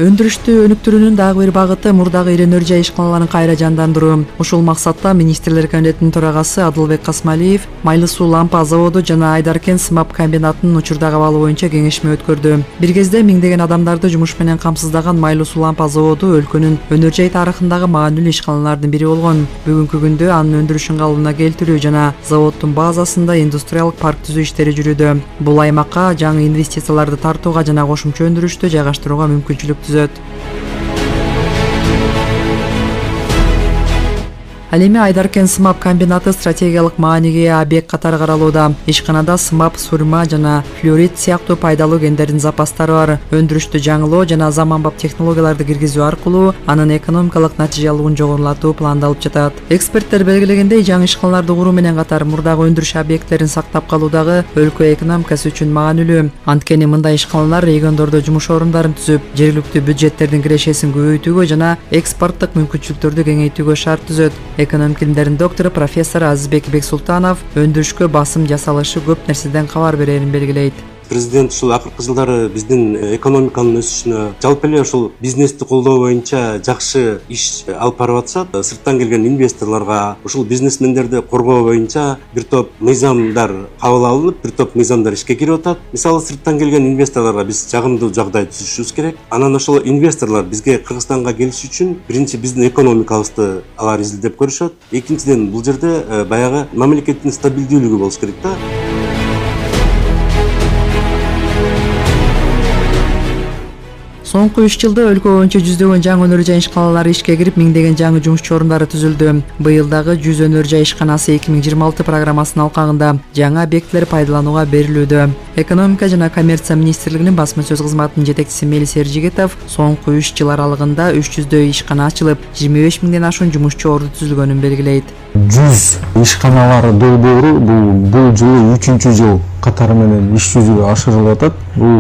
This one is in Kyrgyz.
Өндүрүштү өнүктүрүүнүн дагы бир багыты мурдагы ир өнөр жай ишканаларын кайра жандандыруу. Ушул максатта Министрлер Кабинетинин төрагасы Адылбек Касмалиев Майлуу суу лампа заводу жана Айдаркен сымап комбинатынын учурдагы абалы боюнча кеңешме өткөрдү. Бир кезде миңдеген адамдарды жумуш менен камсыздаган Майлуу суу лампа заводу өлкөнүн өнөр жай тарыхындагы маанилүү ишканалардын бири болгон. Бүгүнкү күндө анын өндүрүшүн калыбына келтирүү жана заводдун базасында индустриалдык парк түзүү иштери жүрүүдө. Бул аймакка жаңы инвестицияларды тартууга жана кошумча өндүрүштү жайгаштырууга мүмкүнчүлүк түзөт. Ал эми Айдаркен сымап комбинаты стратегиялык мааниге ээ объект катары каралууда. Ишканада сымап, сурма жана флюорит сыяктуу пайдалуу кендердин запастары бар. Өндүрүштү жаңылоо жана заманбап технологияларды киргизүү аркылуу анын экономикалык натыйжалуулугун жогорулатуу пландалып жатат. Эксперттер белгилегендей, жаңы ишканаларды куруу менен катар мурдагы өндүрүш объекттерин сактап калуу дагы өлкө экономикасы үчүн маанилүү. Анткени мындай ишканалар региондордо жумуш орундарын түзүп, жергиликтүү бюджеттердин кирешесин көбөйтүүгө жана экспорттук мүмкүнчүлүктөрдү кеңейтүүгө шарт түзөт. Экономика илимдеринин доктору профессор Азизбек Бексултанов өндүрүшкө басым жасалышы көп нерседен кабар берерин белгилейт. Президент ушул акыркы жылдары биздин экономиканын өсүшүнө, жалпы эле ушул бизнести колдоо боюнча жакшы иш алып барып атышат. Сырттан келген инвесторлорго, ушул бизнесмендерди коргоо боюнча бир топ мыйзамдар кабыл алынып, бир топ мыйзамдар ишке кирип атат. Мисалы, сырттан келген инвесторлорго биз жагымдуу жагдай түзүшүбүз керек. Анан ошол инвесторлор бизге Кыргызстанга келиш үчүн биринчи биздин экономикабызды алар изилдеп көрүшөт. Экинчиден, бул жерде баягы мамлекеттин стабилдүүлүгү болуш керек да. Соңку 3 жылда өлкө боюнча жүздөгөн жаңы өнөр жай ишканалары ишке кирип, миңдеген жаңы жумушчу орундары түзүлдү. Быйыл дагы 100 өнөр жай ишканасы 2026 программасынын алкагында жаңы объекттер пайдаланууга берилүүдө. Экономика жана коммерция министрлигинин басма сөз кызматынын жетекчиси Мелис Эржигетов соңку 3 жыл аралыгында 300дөй ишкана ачылып, 25 миңден ашуун жумушчу орду түзүлгөнүн белгилейт. 100 ишканалар долбоору бул жылы 3-жыл катары менен иш жүзүгө ашырылып атат.